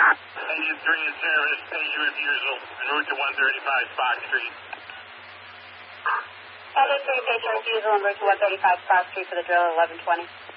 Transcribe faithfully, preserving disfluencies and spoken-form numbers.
Engine three in service, page refusal, en route to one thirty-five Spark Street. Engine three, page refusal, en route to one thirty-five Spark Street for the drill at eleven twenty.